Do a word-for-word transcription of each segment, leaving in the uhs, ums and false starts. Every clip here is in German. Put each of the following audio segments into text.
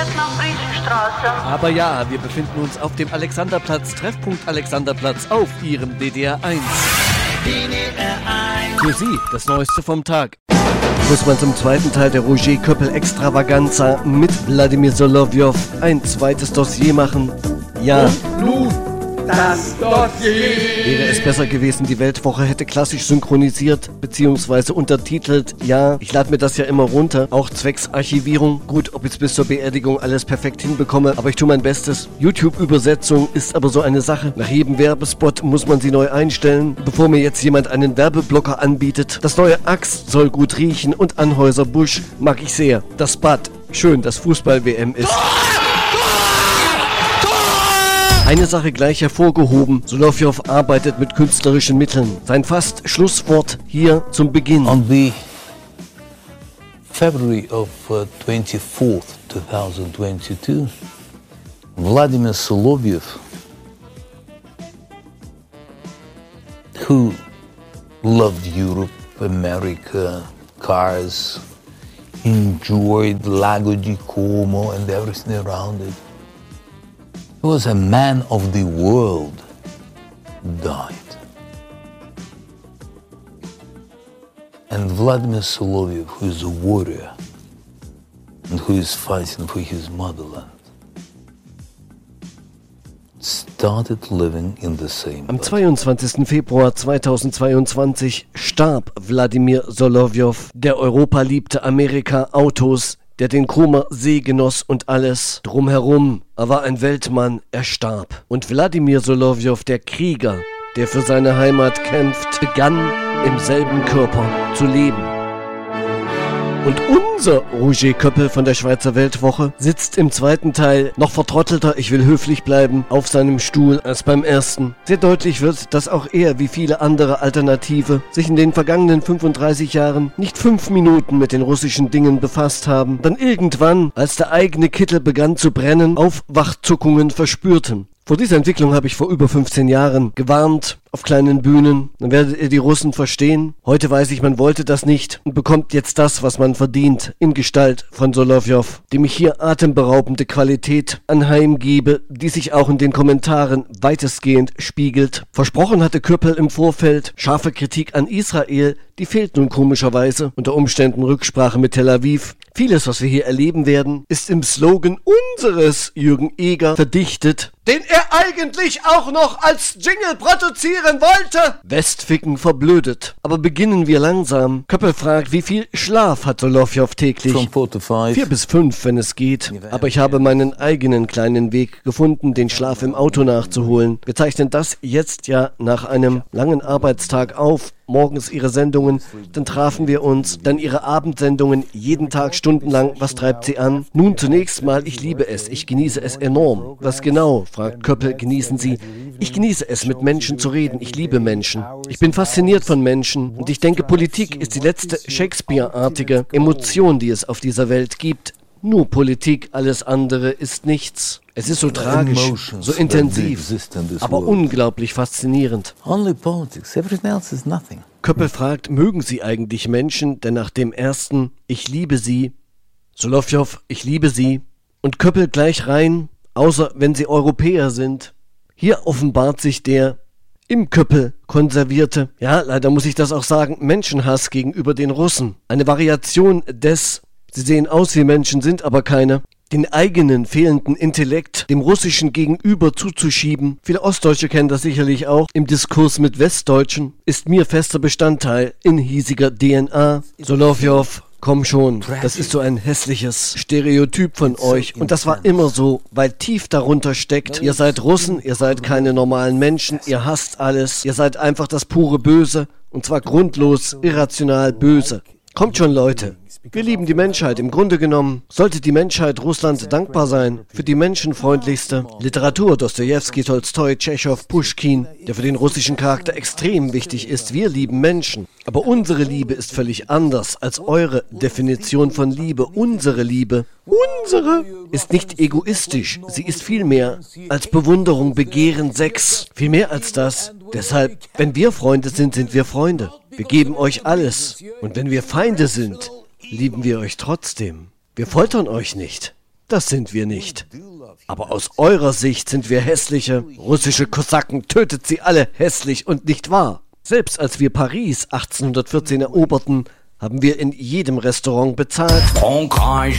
fährt nach Friedrichstraße. Aber ja, wir befinden uns auf dem Alexanderplatz, Treffpunkt Alexanderplatz auf Ihrem D D R eins. D D R eins. Für Sie das Neueste vom Tag. Muss man zum zweiten Teil der Roger Köppel Extravaganza mit Wladimir Solovyov ein zweites Dossier machen? Ja. Und nun das Dossier. Wäre es besser gewesen, die Weltwoche hätte klassisch synchronisiert bzw. untertitelt. Ja, ich lade mir das ja immer runter, auch zwecks Archivierung. Gut, ob ich es bis zur Beerdigung alles perfekt hinbekomme, aber ich tue mein Bestes. YouTube-Übersetzung ist aber so eine Sache. Nach jedem Werbespot muss man sie neu einstellen, bevor mir jetzt jemand einen Werbeblocker anbietet. Das neue Axe soll gut riechen und Anhäuser-Busch mag ich sehr. Das Bad, schön, dass Fußball-W M ist. Eine Sache gleich hervorgehoben, Solovyov arbeitet mit künstlerischen Mitteln. Sein fast Schlusswort hier zum Beginn. On the February of uh, twenty-fourth, twenty twenty-two, Vladimir Solovyov, who loved Europe, America, cars, enjoyed Lago di Como and everything around it, he was a man of the world, died. And Vladimir Solovyov, who is a warrior and who is fighting for his motherland, started living in the same Am zweiundzwanzigsten Februar zweitausendzweiundzwanzig starb Wladimir Solovyov, der Europa liebte, Amerika, Autos, der den Comer See genoss und alles drumherum. Er war ein Weltmann, er starb. Und Wladimir Solovyov, der Krieger, der für seine Heimat kämpft, begann im selben Körper zu leben. Und unser Roger Köppel von der Schweizer Weltwoche sitzt im zweiten Teil noch vertrottelter, ich will höflich bleiben, auf seinem Stuhl als beim ersten. Sehr deutlich wird, dass auch er, wie viele andere Alternative, sich in den vergangenen fünfunddreißig Jahren nicht fünf Minuten mit den russischen Dingen befasst haben, dann irgendwann, als der eigene Kittel begann zu brennen, Aufwachzuckungen verspürten. Vor dieser Entwicklung habe ich vor über fünfzehn Jahren gewarnt, auf kleinen Bühnen. Dann werdet ihr die Russen verstehen. Heute weiß ich, man wollte das nicht und bekommt jetzt das, was man verdient, in Gestalt von Solovyov, dem ich hier atemberaubende Qualität anheimgebe, die sich auch in den Kommentaren weitestgehend spiegelt. Versprochen hatte Köppel im Vorfeld scharfe Kritik an Israel, die fehlt nun komischerweise, unter Umständen Rücksprache mit Tel Aviv. Vieles, was wir hier erleben werden, ist im Slogan unseres Jürgen Eger verdichtet, den er eigentlich auch noch als Jingle produzieren wollte. Westficken verblödet. Aber beginnen wir langsam. Köppel fragt, wie viel Schlaf hat Solovyov täglich? From four to five. Vier bis fünf, wenn es geht. Aber ich habe meinen eigenen kleinen Weg gefunden, den Schlaf im Auto nachzuholen. Wir zeichnen das jetzt ja nach einem langen Arbeitstag auf. Morgens ihre Sendungen, dann trafen wir uns, dann ihre Abendsendungen, jeden Tag stundenlang. Was treibt sie an? Nun zunächst mal, ich liebe es, ich genieße es enorm. Was genau, fragt Köppel, genießen Sie? Ich genieße es, mit Menschen zu reden, ich liebe Menschen. Ich bin fasziniert von Menschen und ich denke, Politik ist die letzte Shakespeare-artige Emotion, die es auf dieser Welt gibt. Nur Politik, alles andere ist nichts. Es ist so tragisch, so intensiv, aber unglaublich faszinierend. Only politics, everything else is nothing. Köppel fragt, mögen Sie eigentlich Menschen, denn nach dem ersten, ich liebe Sie, Solovyov, ich liebe Sie, und Köppel gleich rein, außer wenn Sie Europäer sind. Hier offenbart sich der im Köppel konservierte, ja, leider muss ich das auch sagen, Menschenhass gegenüber den Russen. Eine Variation des, sie sehen aus wie Menschen, sind aber keine, den eigenen fehlenden Intellekt dem Russischen gegenüber zuzuschieben. Viele Ostdeutsche kennen das sicherlich auch. Im Diskurs mit Westdeutschen ist mir fester Bestandteil in hiesiger D N A. Solovyov, komm schon, das ist so ein hässliches Stereotyp von euch. Und das war immer so, weil tief darunter steckt, ihr seid Russen, ihr seid keine normalen Menschen, ihr hasst alles, ihr seid einfach das pure Böse. Und zwar grundlos, irrational böse. Kommt schon, Leute. Wir lieben die Menschheit. Im Grunde genommen sollte die Menschheit Russland dankbar sein für die menschenfreundlichste Literatur. Dostojewski, Tolstoi, Tschechow, Puschkin, der für den russischen Charakter extrem wichtig ist. Wir lieben Menschen. Aber unsere Liebe ist völlig anders als eure Definition von Liebe. Unsere Liebe, unsere, ist nicht egoistisch. Sie ist viel mehr als Bewunderung, Begehren, Sex. Viel mehr als das. Deshalb, wenn wir Freunde sind, sind wir Freunde. Wir geben euch alles. Und wenn wir Feinde sind, lieben wir euch trotzdem. Wir foltern euch nicht. Das sind wir nicht. Aber aus eurer Sicht sind wir hässliche russische Kosaken. Tötet sie alle, hässlich und nicht wahr? Selbst als wir Paris achtzehnhundertvierzehn eroberten, haben wir in jedem Restaurant bezahlt. Frankreich.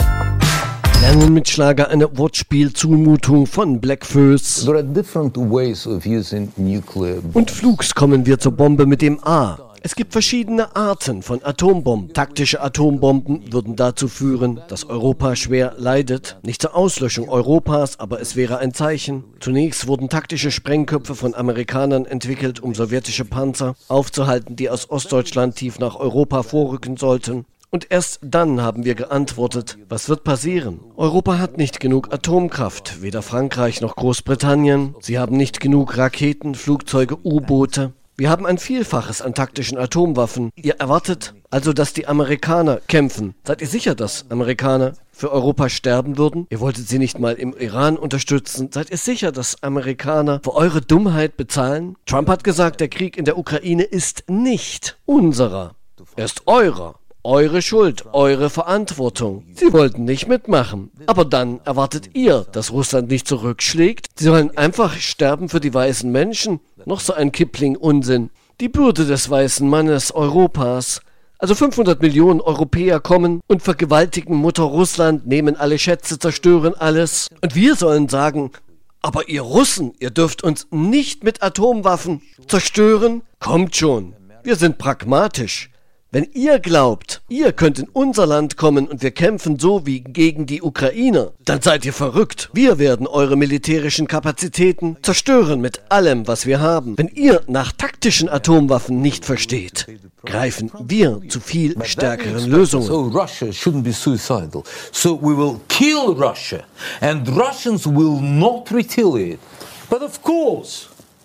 Lernen mit Schlager eine Wortspielzumutung von Blackfoes. There are different ways of using nuclear bombs. Und flugs kommen wir zur Bombe mit dem A. Es gibt verschiedene Arten von Atombomben. Taktische Atombomben würden dazu führen, dass Europa schwer leidet. Nicht zur Auslöschung Europas, aber es wäre ein Zeichen. Zunächst wurden taktische Sprengköpfe von Amerikanern entwickelt, um sowjetische Panzer aufzuhalten, die aus Ostdeutschland tief nach Europa vorrücken sollten. Und erst dann haben wir geantwortet, was wird passieren? Europa hat nicht genug Atomkraft, weder Frankreich noch Großbritannien. Sie haben nicht genug Raketen, Flugzeuge, U-Boote. Wir haben ein Vielfaches an taktischen Atomwaffen. Ihr erwartet also, dass die Amerikaner kämpfen. Seid ihr sicher, dass Amerikaner für Europa sterben würden? Ihr wolltet sie nicht mal im Iran unterstützen. Seid ihr sicher, dass Amerikaner für eure Dummheit bezahlen? Trump hat gesagt, der Krieg in der Ukraine ist nicht unserer. Er ist eurer. Eure Schuld, eure Verantwortung. Sie wollten nicht mitmachen. Aber dann erwartet ihr, dass Russland nicht zurückschlägt? Sie sollen einfach sterben für die weißen Menschen? Noch so ein Kipling-Unsinn. Die Bürde des weißen Mannes Europas. Also fünfhundert Millionen Europäer kommen und vergewaltigen Mutter Russland, nehmen alle Schätze, zerstören alles. Und wir sollen sagen, aber ihr Russen, ihr dürft uns nicht mit Atomwaffen zerstören? Kommt schon, wir sind pragmatisch. Wenn ihr glaubt, ihr könnt in unser Land kommen und wir kämpfen so wie gegen die Ukrainer, dann seid ihr verrückt. Wir werden eure militärischen Kapazitäten zerstören mit allem, was wir haben. Wenn ihr nach taktischen Atomwaffen nicht versteht, greifen wir zu viel stärkeren Lösungen. So Russia shouldn't be suicidal. So we will kill Russia and Russians will not retaliate. But of course,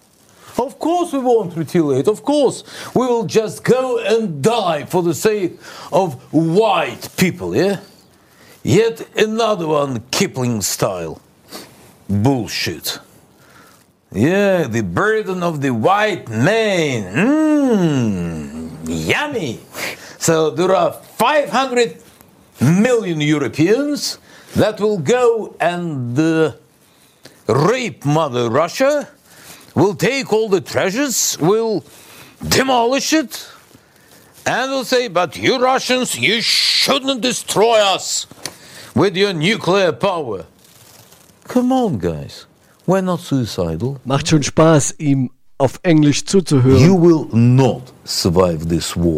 Of course we won't retaliate. Of course we will just go and die for the sake of white people, yeah? Yet another one Kipling style. Bullshit. Yeah, the burden of the white man. Mmm, yummy. So there are five hundred million Europeans that will go and uh, rape Mother Russia. We'll take all the treasures, we'll demolish it, and we'll say, but you Russians, you shouldn't destroy us with your nuclear power. Come on, guys. We're not suicidal. Macht schon Spaß, ihm auf Englisch zuzuhören. You will not survive this war.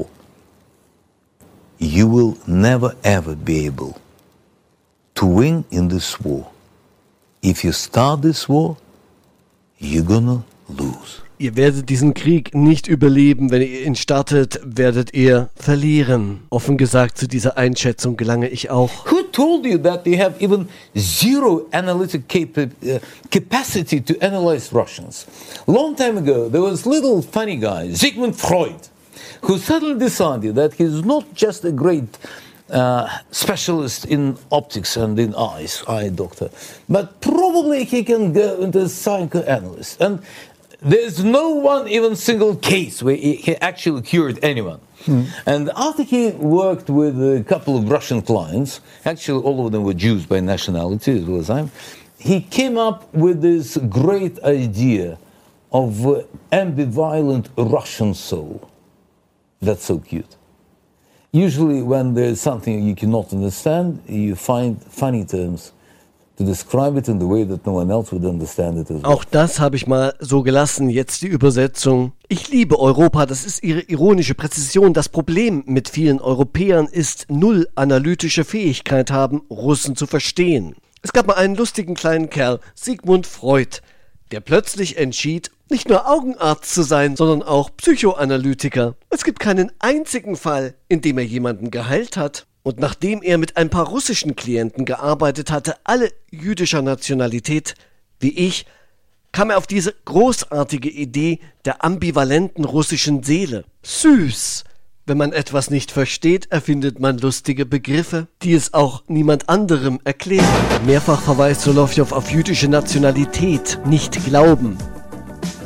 You will never ever be able to win in this war. If you start this war, you're gonna lose. Ihr werdet diesen Krieg nicht überleben. Wenn ihr ihn startet, werdet ihr verlieren. Offen gesagt, zu dieser Einschätzung gelange ich auch. Who told you that they have even zero analytic capa- uh, capacity to analyze Russians? Long time ago, there was little funny guy, Sigmund Freud, who suddenly decided that he's not just a great Uh, specialist in optics and in eyes, eye doctor, but probably he can go into a psychoanalyst. And there's no one even single case where he, he actually cured anyone. Mm. And after he worked with a couple of Russian clients, actually all of them were Jews by nationality as well as I'm, he came up with this great idea of uh, ambivalent Russian soul. That's so cute. Usually when there's something you cannot understand, you find funny terms to describe it in the way that no one else would understand it as well. Auch das habe ich mal so gelassen, jetzt die Übersetzung. Ich liebe Europa, das ist ihre ironische Präzision. Das Problem mit vielen Europäern ist, null analytische Fähigkeit haben, Russen zu verstehen. Es gab mal einen lustigen kleinen Kerl, Sigmund Freud, der plötzlich entschied, nicht nur Augenarzt zu sein, sondern auch Psychoanalytiker. Es gibt keinen einzigen Fall, in dem er jemanden geheilt hat. Und nachdem er mit ein paar russischen Klienten gearbeitet hatte, alle jüdischer Nationalität, wie ich, kam er auf diese großartige Idee der ambivalenten russischen Seele. Süß! Wenn man etwas nicht versteht, erfindet man lustige Begriffe, die es auch niemand anderem erklären. Mehrfach verweist Solovjow auf jüdische Nationalität, nicht Glauben.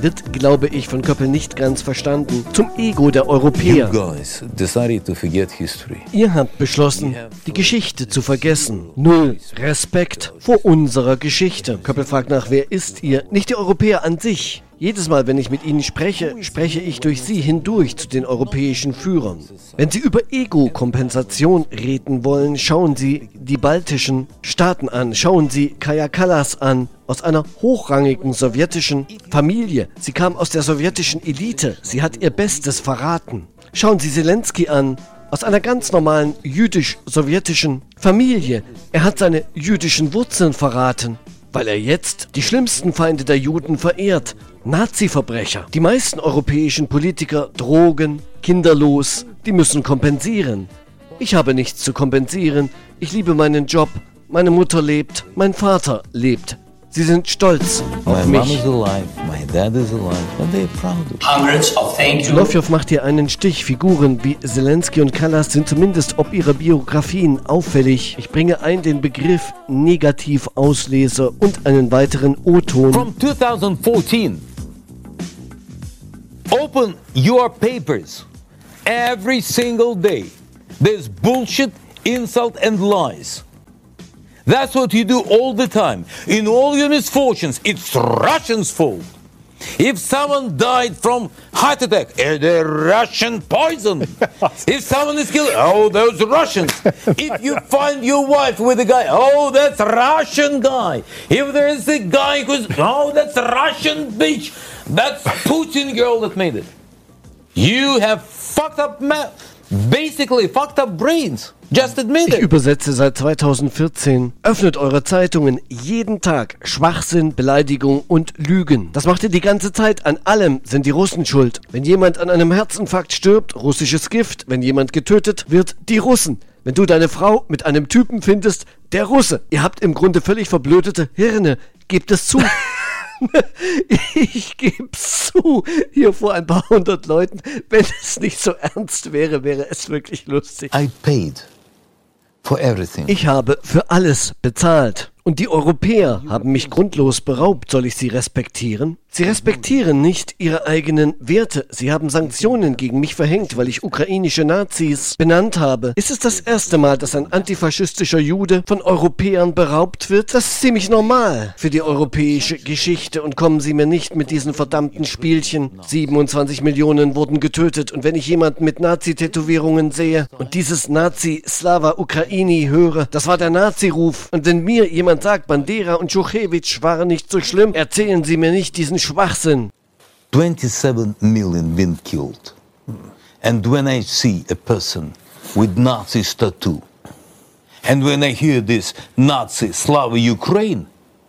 wird, glaube ich, von Köppel nicht ganz verstanden. Zum Ego der Europäer. You guys decided to forget history. Ihr habt beschlossen, die Geschichte zu vergessen. Null Respekt vor unserer Geschichte. Köppel fragt nach, wer ist ihr? Nicht die Europäer an sich. Jedes Mal, wenn ich mit ihnen spreche, spreche ich durch sie hindurch zu den europäischen Führern. Wenn sie über Ego-Kompensation reden wollen, schauen sie die baltischen Staaten an. Schauen sie Kaja Kallas an, aus einer hochrangigen sowjetischen Familie. Sie kam aus der sowjetischen Elite. Sie hat ihr Bestes verraten. Schauen Sie Zelensky an, aus einer ganz normalen jüdisch-sowjetischen Familie. Er hat seine jüdischen Wurzeln verraten, weil er jetzt die schlimmsten Feinde der Juden verehrt. Nazi-Verbrecher. Die meisten europäischen Politiker drogen, kinderlos, die müssen kompensieren. Ich habe nichts zu kompensieren. Ich liebe meinen Job. Meine Mutter lebt. Mein Vater lebt. Sie sind stolz auf My mom mich. is alive, my dad is alive, and they're proud of it. Hundreds of thank you. Solovjow macht hier einen Stich. Figuren wie Zelensky und Kallas sind zumindest ob ihrer Biografien auffällig. Ich bringe ein den Begriff Negativauslese und einen weiteren O-Ton. From two thousand fourteen, open your papers every single day. There's bullshit, insult, and lies. That's what you do all the time. In all your misfortunes, it's Russians' fault. If someone died from heart attack, eh, they're Russian poison. If someone is killed, oh, those Russians. If you find your wife with a guy, oh, that's Russian guy. If there is a guy who's, oh, that's Russian bitch. That's Putin girl that made it. You have fucked up, ma- basically fucked up brains. Just admit Ich it. übersetze seit zweitausendvierzehn. Öffnet eure Zeitungen jeden Tag. Schwachsinn, Beleidigung und Lügen. Das macht ihr die ganze Zeit. An allem sind die Russen schuld. Wenn jemand an einem Herzinfarkt stirbt, russisches Gift. Wenn jemand getötet wird, die Russen. Wenn du deine Frau mit einem Typen findest, der Russe. Ihr habt im Grunde völlig verblödete Hirne. Gebt es zu. Ich geb's zu, hier vor ein paar hundert Leuten. Wenn es nicht so ernst wäre, wäre es wirklich lustig. I paid for everything. Ich habe für alles bezahlt. Und die Europäer haben mich grundlos beraubt. Soll ich sie respektieren? Sie respektieren nicht ihre eigenen Werte. Sie haben Sanktionen gegen mich verhängt, weil ich ukrainische Nazis benannt habe. Ist es das erste Mal, dass ein antifaschistischer Jude von Europäern beraubt wird? Das ist ziemlich normal für die europäische Geschichte. Und kommen Sie mir nicht mit diesen verdammten Spielchen. siebenundzwanzig Millionen wurden getötet. Und wenn ich jemanden mit Nazi-Tätowierungen sehe und dieses Nazi-Slava Ukraini höre, das war der Nazi-Ruf. Und wenn mir jemand sagt, Bandera und Schuchewitsch waren nicht so schlimm, erzählen Sie mir nicht diesen Schwachsinn. twenty-seven million been killed. And when I see a person with Nazi's tattoo, and when I hear this Nazi Slava Ukraine,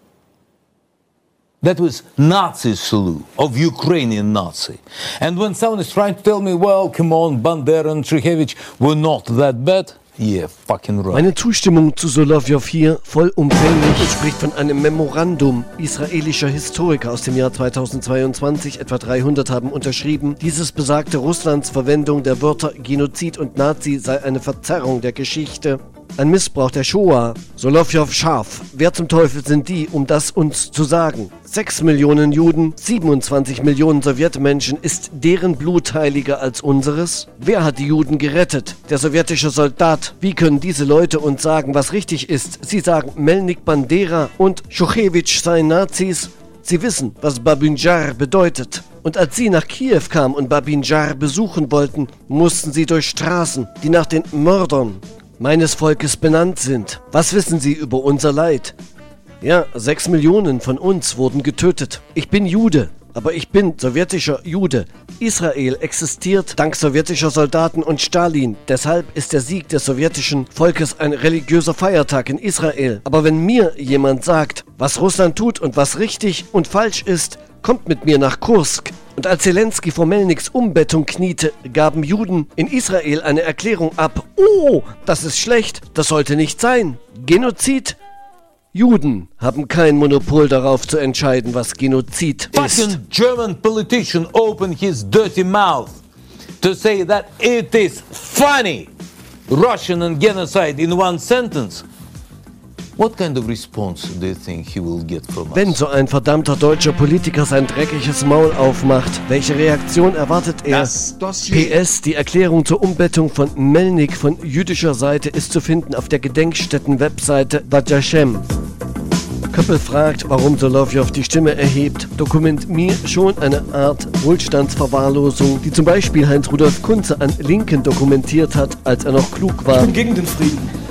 that was Nazi salute of Ukrainian Nazi. And when someone is trying to tell me, well, come on, Bandera and Shukhevich were not that bad, yeah, fucking right. Meine Zustimmung zu Solovjow hier vollumfänglich. Es spricht von einem Memorandum israelischer Historiker aus dem Jahr zweitausendzweiundzwanzig. Etwa dreihundert haben unterschrieben. Dieses besagte, Russlands Verwendung der Wörter Genozid und Nazi sei eine Verzerrung der Geschichte. Ein Missbrauch der Shoah. Solovjow scharf. Wer zum Teufel sind die, um das uns zu sagen? Sechs Millionen Juden, siebenundzwanzig Millionen Sowjetmenschen. Ist deren Blut heiliger als unseres? Wer hat die Juden gerettet? Der sowjetische Soldat. Wie können diese Leute uns sagen, was richtig ist? Sie sagen, Melnik Bandera und Schuchewitsch seien Nazis. Sie wissen, was Babyn Jar bedeutet. Und als sie nach Kiew kamen und Babyn Jar besuchen wollten, mussten sie durch Straßen, die nach den Mördern meines Volkes benannt sind. Was wissen Sie über unser Leid? Ja, sechs Millionen von uns wurden getötet. Ich bin Jude, aber ich bin sowjetischer Jude. Israel existiert dank sowjetischer Soldaten und Stalin. Deshalb ist der Sieg des sowjetischen Volkes ein religiöser Feiertag in Israel. Aber wenn mir jemand sagt, was Russland tut und was richtig und falsch ist, kommt mit mir nach Kursk. Und als Zelensky vor Melniks Umbettung kniete, gaben Juden in Israel eine Erklärung ab. Oh, das ist schlecht, das sollte nicht sein. Genozid? Juden haben kein Monopol darauf zu entscheiden, was Genozid ist. Fucking German politician opened his dirty mouth to say that it is funny, Russian and genocide in one sentence. What kind of response do you think he will get from us? Wenn so ein verdammter deutscher Politiker sein dreckiges Maul aufmacht, welche Reaktion erwartet er? Das Dossier. P S, die Erklärung zur Umbettung von Melnik von jüdischer Seite ist zu finden auf der Gedenkstätten-Webseite Yad Vashem. Köppel fragt, warum Solowjow die Stimme erhebt. Dokument mir schon eine Art Wohlstandsverwahrlosung, die zum Beispiel Heinz-Rudolf Kunze an Linken dokumentiert hat, als er noch klug war. Ich bin gegen den Frieden.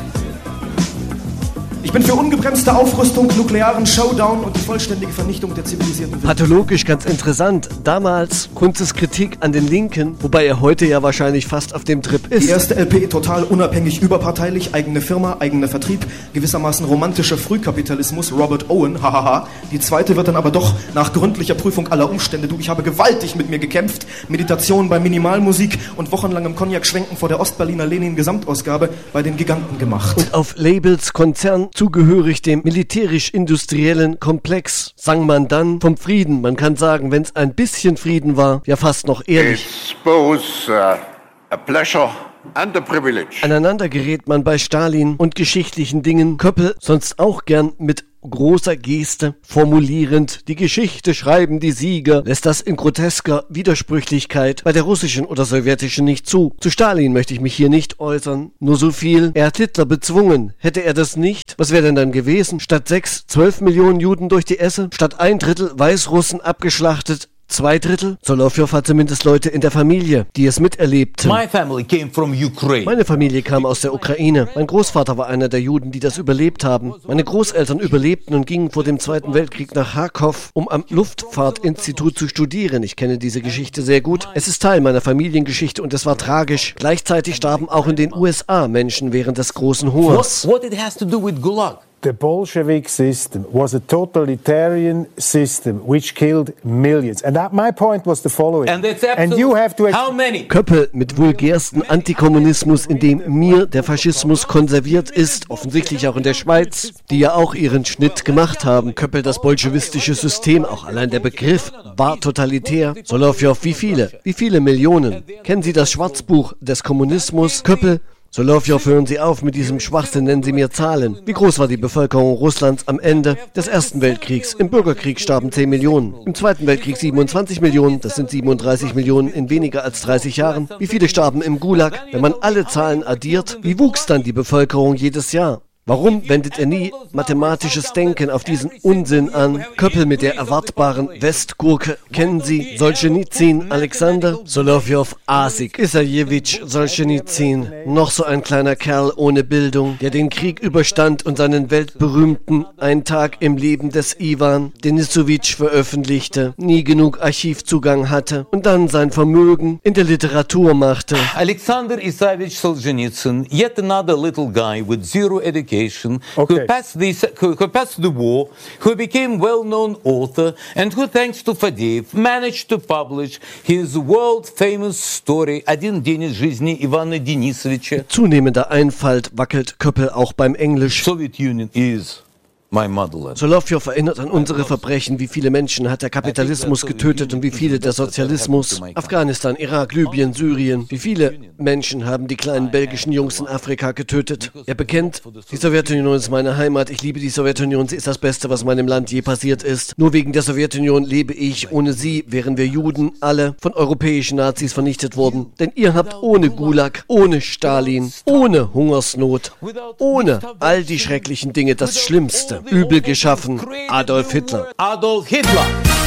Ich bin für ungebremste Aufrüstung, nuklearen Showdown und die vollständige Vernichtung der zivilisierten Welt. Pathologisch ganz interessant. Damals Kunzes Kritik an den Linken, wobei er heute ja wahrscheinlich fast auf dem Trip ist. Die erste L P total unabhängig, überparteilich, eigene Firma, eigener Vertrieb, gewissermaßen romantischer Frühkapitalismus, Robert Owen, hahaha. Die zweite wird dann aber doch nach gründlicher Prüfung aller Umstände, du, ich habe gewaltig mit mir gekämpft, Meditation bei Minimalmusik und wochenlangem Cognac-Schwenken vor der Ostberliner Lenin-Gesamtausgabe bei den Giganten gemacht. Und auf Labels Konzern zugehörig dem militärisch-industriellen Komplex sang man dann vom Frieden. Man kann sagen, wenn es ein bisschen Frieden war, ja fast noch ehrlich. It's both uh, a pleasure and a privilege. Aneinander gerät man bei Stalin und geschichtlichen Dingen. Köppel sonst auch gern mit großer Geste formulierend, die Geschichte schreiben die Sieger, lässt das in grotesker Widersprüchlichkeit bei der russischen oder sowjetischen nicht zu. Zu Stalin möchte ich mich hier nicht äußern, nur so viel. Er hat Hitler bezwungen. Hätte er das nicht, was wäre denn dann gewesen? Statt sechs, zwölf Millionen Juden durch die Esse, statt ein Drittel Weißrussen abgeschlachtet, zwei Drittel? Solowjow hat zumindest Leute in der Familie, die es miterlebten. My family came from Ukraine. Meine Familie kam aus der Ukraine. Mein Großvater war einer der Juden, die das überlebt haben. Meine Großeltern überlebten und gingen vor dem Zweiten Weltkrieg nach Charkow, um am Luftfahrtinstitut zu studieren. Ich kenne diese Geschichte sehr gut. Es ist Teil meiner Familiengeschichte und es war tragisch. Gleichzeitig starben auch in den U S A Menschen während des großen Hungers. What, what it has to do with Gulag? The Bolshevik system was a totalitarian system which killed millions. And that, my point was the following. And that's And you have to How many? Köppel mit vulgärsten Antikommunismus, in dem mir der Faschismus konserviert ist, offensichtlich auch in der Schweiz, die ja auch ihren Schnitt gemacht haben. Köppel das bolschewistische System, auch allein der Begriff, war totalitär. Solowjow, wie viele? Wie viele Millionen? Kennen Sie das Schwarzbuch des Kommunismus? Köppel, Solowjow, hören Sie auf mit diesem Schwachsinn, nennen Sie mir Zahlen. Wie groß war die Bevölkerung Russlands am Ende des Ersten Weltkriegs? Im Bürgerkrieg starben zehn Millionen, im Zweiten Weltkrieg siebenundzwanzig Millionen, das sind siebenunddreißig Millionen in weniger als dreißig Jahren. Wie viele starben im Gulag? Wenn man alle Zahlen addiert, wie wuchs dann die Bevölkerung jedes Jahr? Warum wendet er nie mathematisches Denken auf diesen Unsinn an? Köppel mit der erwartbaren Westgurke. Kennen Sie Solschenizyn, Alexander? Solowjow, Asik, Isajewitsch, Solschenizyn. Noch so ein kleiner Kerl ohne Bildung, der den Krieg überstand und seinen weltberühmten Ein Tag im Leben des Iwan Denisowitsch veröffentlichte, nie genug Archivzugang hatte und dann sein Vermögen in der Literatur machte. Alexander Isavich Solzhenitsyn, yet another little guy with zero education. Okay. Who passed the who, who passed the war, who became well-known author, and who, thanks to Fadeev, managed to publish his world-famous story «Один день из жизни Ивана Denisovича». Zunehmender Einfalt wackelt Köppel auch beim Englisch. Soviet Union is my motherland. Solowjow erinnert an unsere Verbrechen. Wie viele Menschen hat der Kapitalismus getötet und wie viele der Sozialismus? Afghanistan, Irak, Libyen, Syrien. Wie viele Menschen haben die kleinen belgischen Jungs in Afrika getötet? Er bekennt, die Sowjetunion ist meine Heimat. Ich liebe die Sowjetunion. Sie ist das Beste, was meinem Land je passiert ist. Nur wegen der Sowjetunion lebe ich. Ohne sie wären wir Juden alle von europäischen Nazis vernichtet worden. Denn ihr habt ohne Gulag, ohne Stalin, ohne Hungersnot, ohne all die schrecklichen Dinge das Schlimmste übel geschaffen, Adolf Hitler. Adolf Hitler.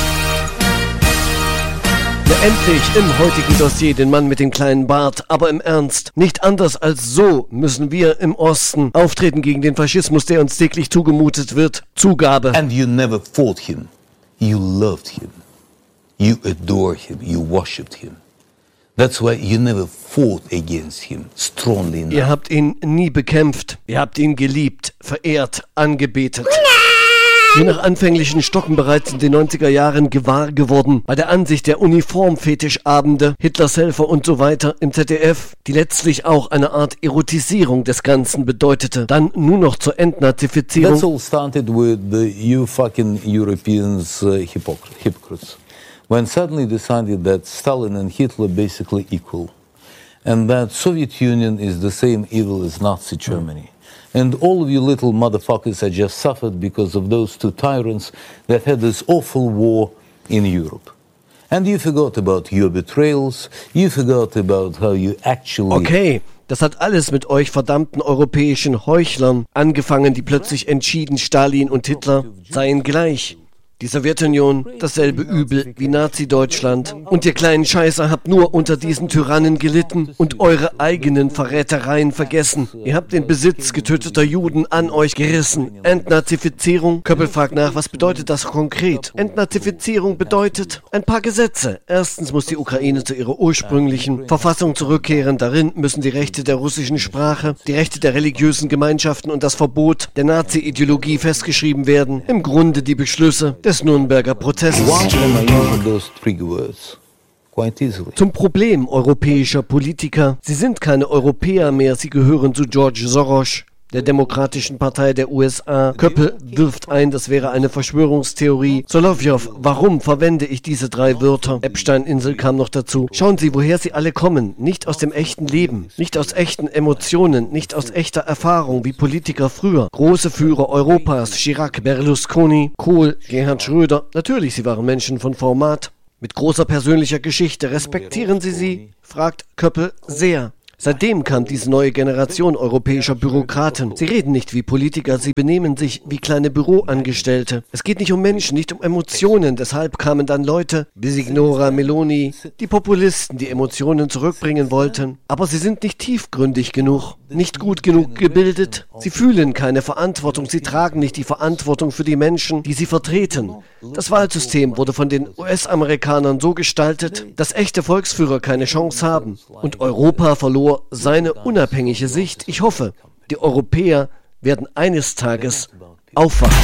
Ja, endlich im heutigen Dossier den Mann mit dem kleinen Bart, aber im Ernst. Nicht anders als so müssen wir im Osten auftreten gegen den Faschismus, der uns täglich zugemutet wird. Zugabe. And you never fought him. You loved him. You adored him. You worshipped him. That's why you never fought against him strongly enough. Ihr habt ihn nie bekämpft. Ihr habt ihn geliebt, verehrt, angebetet. Je nach anfänglichen Stocken bereits in den neunziger Jahren gewahr geworden, bei der Ansicht der Uniformfetischabende, Hitlers Helfer und so weiter im Z D F, die letztlich auch eine Art Erotisierung des Ganzen bedeutete, dann nur noch zur Entnazifizierung. That's all started with the you fucking Europeans uh, hypocr- hypocrites. When suddenly decided that Stalin and Hitler basically equal, and that Soviet Union is the same evil as Nazi Germany. And all of you little motherfuckers are just suffered because of those two tyrants that had this awful war in Europe. And you forgot about your betrayals, you forgot about how you actually... Okay, das hat alles mit euch verdammten europäischen Heuchlern angefangen, die plötzlich entschieden, Stalin und Hitler seien gleich. Die Sowjetunion, dasselbe Übel wie Nazi-Deutschland. Und ihr kleinen Scheißer habt nur unter diesen Tyrannen gelitten und eure eigenen Verrätereien vergessen. Ihr habt den Besitz getöteter Juden an euch gerissen. Entnazifizierung? Köppel fragt nach, was bedeutet das konkret? Entnazifizierung bedeutet ein paar Gesetze. Erstens muss die Ukraine zu ihrer ursprünglichen Verfassung zurückkehren. Darin müssen die Rechte der russischen Sprache, die Rechte der religiösen Gemeinschaften und das Verbot der Nazi-Ideologie festgeschrieben werden. Im Grunde die Beschlüsse des Nürnberger Prozesses. Zum Problem europäischer Politiker. Sie sind keine Europäer mehr, sie gehören zu George Soros, der Demokratischen Partei der U S A. Köppel wirft ein, das wäre eine Verschwörungstheorie. Solovjov, warum verwende ich diese drei Wörter? Epstein-Insel kam noch dazu. Schauen Sie, woher sie alle kommen. Nicht aus dem echten Leben, nicht aus echten Emotionen, nicht aus echter Erfahrung wie Politiker früher. Große Führer Europas, Chirac, Berlusconi, Kohl, Gerhard Schröder. Natürlich, sie waren Menschen von Format. Mit großer persönlicher Geschichte. Respektieren Sie sie? Fragt Köppel sehr. Seitdem kam diese neue Generation europäischer Bürokraten. Sie reden nicht wie Politiker, sie benehmen sich wie kleine Büroangestellte. Es geht nicht um Menschen, nicht um Emotionen. Deshalb kamen dann Leute wie Signora Meloni, die Populisten, die Emotionen zurückbringen wollten. Aber sie sind nicht tiefgründig genug, nicht gut genug gebildet. Sie fühlen keine Verantwortung, sie tragen nicht die Verantwortung für die Menschen, die sie vertreten. Das Wahlsystem wurde von den U S-Amerikanern so gestaltet, dass echte Volksführer keine Chance haben. Und Europa verlor seine unabhängige Sicht. Ich hoffe, die Europäer werden eines Tages aufwachen.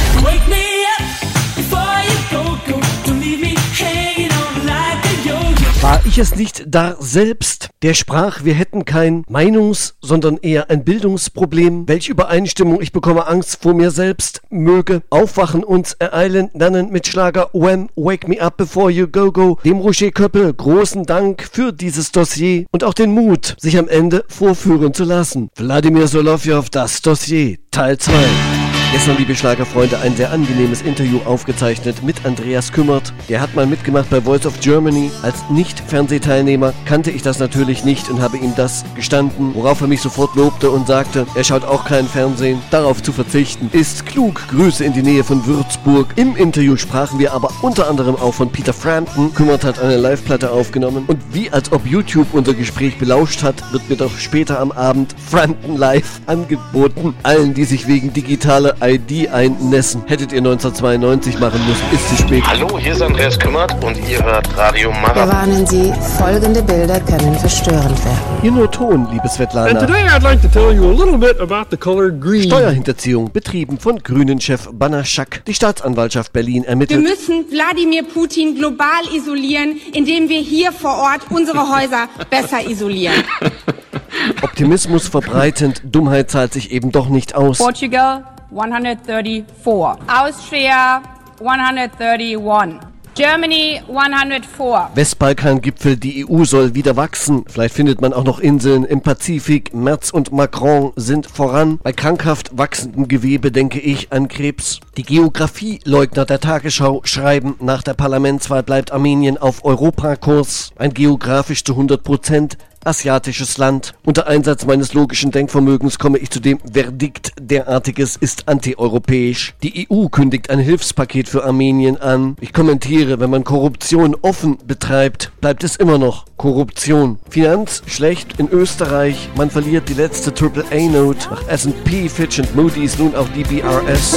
War ich es nicht da selbst, der sprach, wir hätten kein Meinungs-, sondern eher ein Bildungsproblem? Welche Übereinstimmung, ich bekomme Angst vor mir selbst, möge aufwachen, uns ereilen, lernen mit Schlager Wham, Wake Me Up Before You Go Go. Dem Roger Köppel großen Dank für dieses Dossier und auch den Mut, sich am Ende vorführen zu lassen. Wladimir Solovjov, das Dossier, Teil zwei. Gestern, liebe Schlagerfreunde, ein sehr angenehmes Interview aufgezeichnet mit Andreas Kümmert. Der hat mal mitgemacht bei Voice of Germany. Als Nicht-Fernsehteilnehmer kannte ich das natürlich nicht und habe ihm das gestanden, worauf er mich sofort lobte und sagte, er schaut auch kein Fernsehen. Darauf zu verzichten ist klug. Grüße in die Nähe von Würzburg. Im Interview sprachen wir aber unter anderem auch von Peter Frampton. Kümmert hat eine Live-Platte aufgenommen und wie als ob YouTube unser Gespräch belauscht hat, wird mir doch später am Abend Frampton Live angeboten. Allen, die sich wegen digitaler I D einnässen. Hättet ihr neunzehnhundertzweiundneunzig machen müssen, ist zu spät. Hallo, hier ist Andreas Kümmert und ihr hört Radio Marathon. Wir warnen Sie, folgende Bilder können verstörend werden. Hier nur Ton, liebe Svetlana. And today I'd like to tell you a little bit about the color green. Steuerhinterziehung betrieben von Grünen-Chef Banaschak. Die Staatsanwaltschaft Berlin ermittelt. Wir müssen Wladimir Putin global isolieren, indem wir hier vor Ort unsere Häuser besser isolieren. Optimismus verbreitend, Dummheit zahlt sich eben doch nicht aus. Portugal one hundred thirty-four. Austria one hundred thirty-one. Germany one hundred four. Westbalkan-Gipfel, die E U soll wieder wachsen. Vielleicht findet man auch noch Inseln im Pazifik. Merz und Macron sind voran. Bei krankhaft wachsendem Gewebe denke ich an Krebs. Die Geografieleugner der Tagesschau schreiben, nach der Parlamentswahl bleibt Armenien auf Europakurs. Ein geografisch zu hundert Prozent asiatisches Land. Unter Einsatz meines logischen Denkvermögens komme ich zu dem Verdikt, derartiges ist antieuropäisch. Die E U kündigt ein Hilfspaket für Armenien an. Ich kommentiere, wenn man Korruption offen betreibt, bleibt es immer noch Korruption. Finanz schlecht in Österreich. Man verliert die letzte Triple A Note. Nach S and P, Fitch und Moody's nun auch D B R S.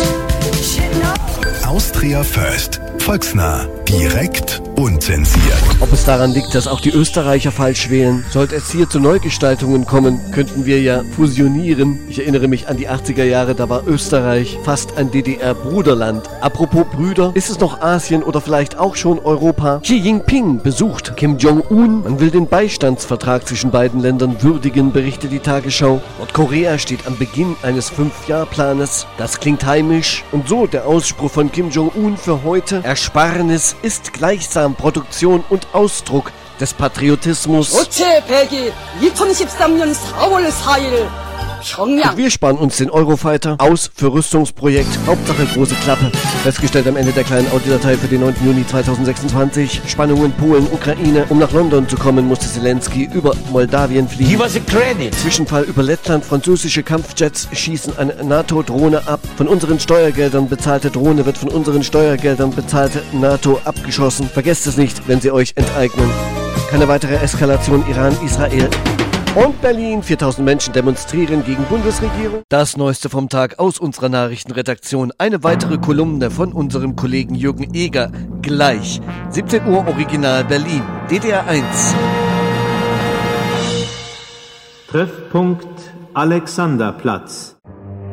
Austria First. Volksnah. Direkt. Unzensiert. Ob es daran liegt, dass auch die Österreicher falsch wählen? Sollte es hier zu Neugestaltungen kommen, könnten wir ja fusionieren. Ich erinnere mich an die achtziger Jahre, da war Österreich fast ein D D R-Bruderland. Apropos Brüder, ist es noch Asien oder vielleicht auch schon Europa? Xi Jinping besucht Kim Jong-un. Man will den Beistandsvertrag zwischen beiden Ländern würdigen, berichtet die Tagesschau. Nordkorea steht am Beginn eines Fünf-Jahr-Planes. Das klingt heimisch. Und so der Ausspruch von Kim Jong-un für heute. Ersparnis ist gleichsam Produktion und Ausdruck des Patriotismus. 오체 백일 이천십삼 년 사월 사일 Und wir sparen uns den Eurofighter aus für Rüstungsprojekt. Hauptsache große Klappe. Festgestellt am Ende der kleinen Audiodatei für den neunten Juni zweitausendsechsundzwanzig. Spannungen Polen, Ukraine. Um nach London zu kommen, musste Zelensky über Moldawien fliegen. Give us a credit. Zwischenfall über Lettland. Französische Kampfjets schießen eine NATO-Drohne ab. Von unseren Steuergeldern bezahlte Drohne wird von unseren Steuergeldern bezahlte NATO abgeschossen. Vergesst es nicht, wenn sie euch enteignen. Keine weitere Eskalation Iran-Israel. Und Berlin, viertausend Menschen demonstrieren gegen Bundesregierung. Das Neueste vom Tag aus unserer Nachrichtenredaktion. Eine weitere Kolumne von unserem Kollegen Jürgen Eger. Gleich. siebzehn Uhr Original Berlin. D D R eins. Treffpunkt Alexanderplatz.